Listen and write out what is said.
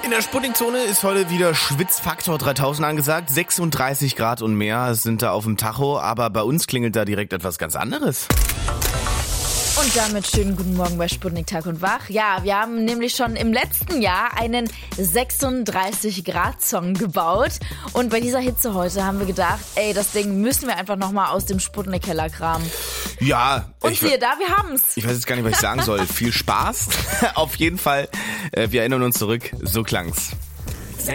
In der Sputnikzone ist heute wieder Schwitzfaktor 3000 angesagt. 36 Grad und mehr sind da auf dem Tacho, aber bei uns klingelt da direkt etwas ganz anderes. Und damit schönen guten Morgen bei Sputnik Tag und Wach. Ja, wir haben nämlich schon im letzten Jahr einen 36-Grad-Song gebaut. Und bei dieser Hitze heute haben wir gedacht, das Ding müssen wir einfach nochmal aus dem Sputnik-Keller kramen. Ja. Und siehe da, wir haben's. Ich weiß jetzt gar nicht, was ich sagen soll. Viel Spaß. Auf jeden Fall. Wir erinnern uns zurück. So klang's.